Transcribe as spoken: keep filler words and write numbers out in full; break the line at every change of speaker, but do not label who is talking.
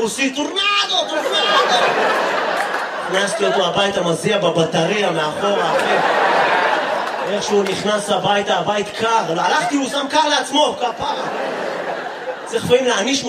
ברוסית, טורנדו, טורנדו. הכנסתי אותו הביתה, מזיע בבטריה מאחורה, אחי. איך שהוא נכנס הביתה, הבית קר. הלכתי, הוא שם קר לעצמו, כפרה. צריך לפעמים להעניש